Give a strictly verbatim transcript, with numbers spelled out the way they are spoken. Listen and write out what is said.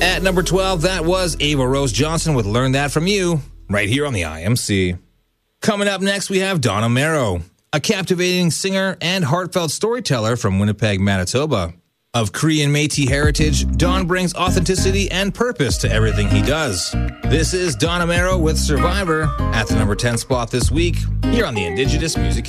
At number twelve, that was Ava Rose Johnson with Learn That From You, right here on the I M C. Coming up next, we have Dawn Amero, a captivating singer and heartfelt storyteller from Winnipeg, Manitoba. Of Cree and Métis heritage, Dawn brings authenticity and purpose to everything he does. This is Dawn Amero with Survivor at the number ten spot this week here on the Indigenous Music